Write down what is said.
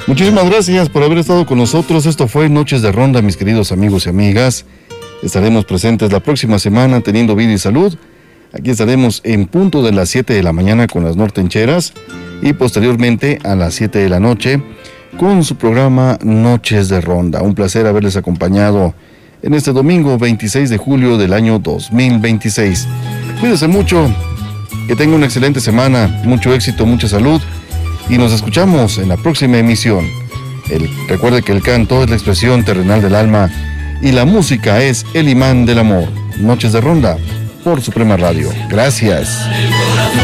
Muchísimas gracias por haber estado con nosotros. Esto fue Noches de Ronda, mis queridos amigos y amigas. Estaremos presentes la próxima semana teniendo vida y salud. Aquí estaremos en punto de las 7 de la mañana con las nortencheras y posteriormente a las 7 de la noche con su programa Noches de Ronda. Un placer haberles acompañado en este domingo 26 de julio del año 2026. Cuídense mucho, que tengan una excelente semana, mucho éxito, mucha salud y nos escuchamos en la próxima emisión. Recuerde que el canto es la expresión terrenal del alma y la música es el imán del amor. Noches de Ronda por Suprema Radio. Gracias.